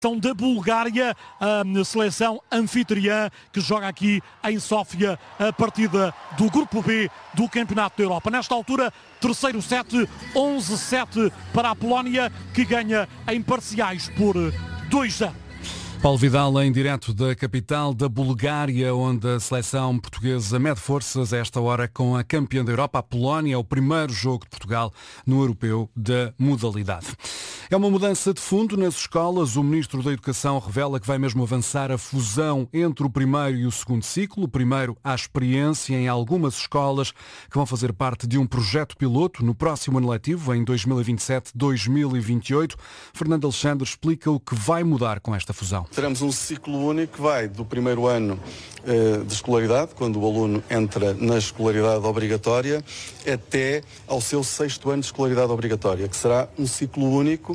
Da Bulgária, a seleção anfitriã que joga aqui em Sófia a partida do Grupo B do Campeonato da Europa. Nesta altura, terceiro set, 11-7 para a Polónia, que ganha em parciais por 2-0. Paulo Vidal em direto da capital da Bulgária, onde a seleção portuguesa mede forças a esta hora com a campeã da Europa, a Polónia, o primeiro jogo de Portugal no europeu da modalidade. É uma mudança de fundo nas escolas. O Ministro da Educação revela que vai mesmo avançar a fusão entre o primeiro e o segundo ciclo. O primeiro à experiência em algumas escolas que vão fazer parte de um projeto piloto no próximo ano letivo, em 2027-2028. Fernando Alexandre explica o que vai mudar com esta fusão. Teremos um ciclo único que vai do primeiro ano de escolaridade, quando o aluno entra na escolaridade obrigatória, até ao seu sexto ano de escolaridade obrigatória, que será um ciclo único.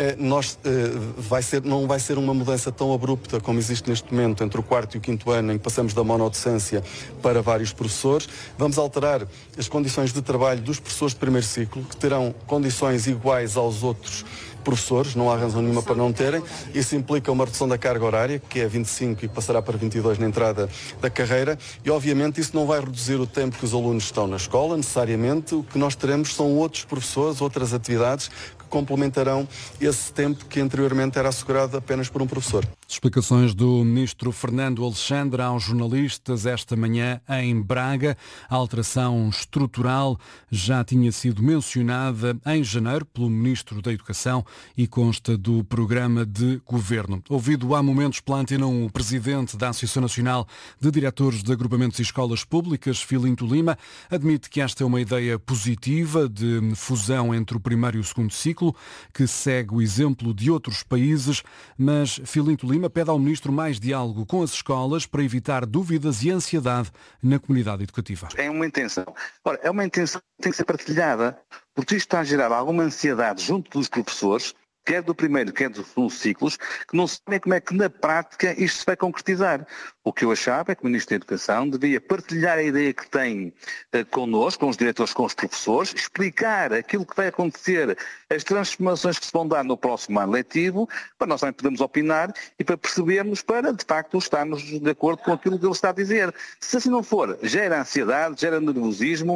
Não vai ser uma mudança tão abrupta como existe neste momento entre o quarto e o quinto ano, em que passamos da monodocência para vários professores. Vamos alterar as condições de trabalho dos professores de primeiro ciclo, que terão condições iguais aos outros professores, não há razão nenhuma para não terem. Isso implica uma redução da carga horária, que é 25 e passará para 22 na entrada da carreira, e obviamente isso não vai reduzir o tempo que os alunos estão na escola, necessariamente. O que nós teremos são outros professores, outras atividades que complementarão esse tempo que anteriormente era assegurado apenas por um professor. Explicações do Ministro Fernando Alexandre aos jornalistas esta manhã em Braga. A alteração estrutural já tinha sido mencionada em janeiro pelo Ministro da Educação e consta do programa de governo. Ouvido há momentos pela Antena 1, o Presidente da Associação Nacional de Diretores de Agrupamentos e Escolas Públicas, Filinto Lima, admite que esta é uma ideia positiva de fusão entre o primeiro e o segundo ciclo, que segue o exemplo de outros países, mas Filinto Lima pede ao Ministro mais diálogo com as escolas para evitar dúvidas e ansiedade na comunidade educativa. É uma intenção. Ora, é uma intenção que tem que ser partilhada, porque isto está a gerar alguma ansiedade junto dos professores, quer do primeiro, quer dos segundos ciclos, que não sabem como é que na prática isto se vai concretizar. O que eu achava é que o Ministro da Educação devia partilhar a ideia que tem connosco, com os diretores, com os professores, explicar aquilo que vai acontecer, as transformações que se vão dar no próximo ano letivo, para nós também podermos opinar e para percebermos, para de facto estarmos de acordo com aquilo que ele está a dizer. Se assim não for, gera ansiedade, gera nervosismo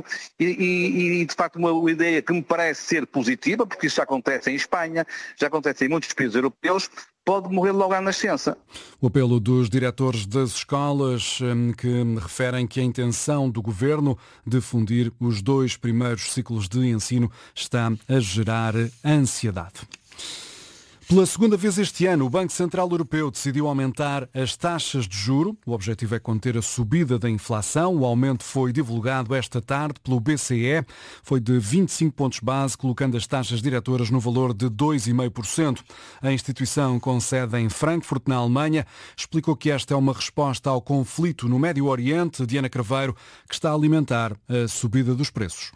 e de facto uma ideia que me parece ser positiva, porque isso já acontece em Espanha, já acontece em muitos países europeus, pode morrer logo à nascença. O apelo dos diretores das escolas que referem que a intenção do Governo de fundir os dois primeiros ciclos de ensino está a gerar ansiedade. Pela segunda vez este ano, o Banco Central Europeu decidiu aumentar as taxas de juro. O objetivo é conter a subida da inflação. O aumento foi divulgado esta tarde pelo BCE. Foi de 25 pontos base, colocando as taxas diretoras no valor de 2,5%. A instituição com sede em Frankfurt, na Alemanha, explicou que esta é uma resposta ao conflito no Médio Oriente. Diana Craveiro, que está a alimentar a subida dos preços.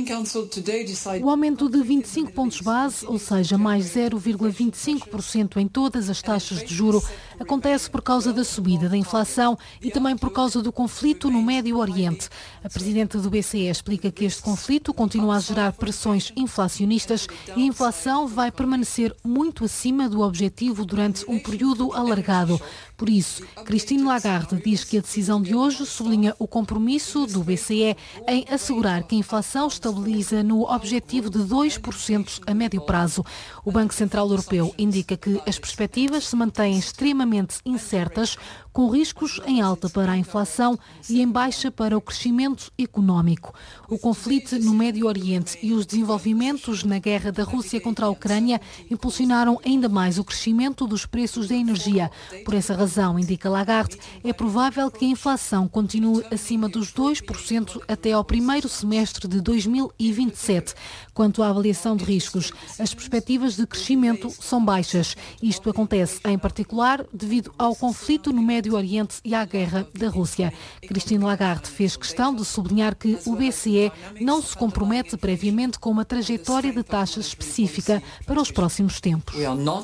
O aumento de 25 pontos base, ou seja, mais 0,25% em todas as taxas de juro, acontece por causa da subida da inflação e também por causa do conflito no Médio Oriente. A presidente do BCE explica que este conflito continua a gerar pressões inflacionistas e a inflação vai permanecer muito acima do objetivo durante um período alargado. Por isso, Christine Lagarde diz que a decisão de hoje sublinha o compromisso do BCE em assegurar que a inflação estabiliza no objetivo de 2% a médio prazo. O Banco Central Europeu indica que as perspectivas se mantêm extremamente incertas, com riscos em alta para a inflação e em baixa para o crescimento económico. O conflito no Médio Oriente e os desenvolvimentos na guerra da Rússia contra a Ucrânia impulsionaram ainda mais o crescimento dos preços da energia. Por essa razão, indica Lagarde, é provável que a inflação continue acima dos 2% até ao primeiro semestre de 2027. Quanto à avaliação de riscos, as perspectivas de crescimento são baixas. Isto acontece, em particular, devido ao conflito no Médio Oriente e à guerra da Rússia. Christine Lagarde fez questão de sublinhar que o BCE não se compromete previamente com uma trajetória de taxas específica para os próximos tempos.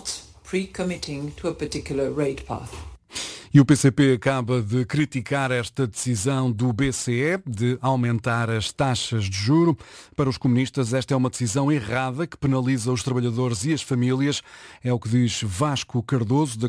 E o PCP acaba de criticar esta decisão do BCE de aumentar as taxas de juro. Para os comunistas, esta é uma decisão errada que penaliza os trabalhadores e as famílias. É o que diz Vasco Cardoso, da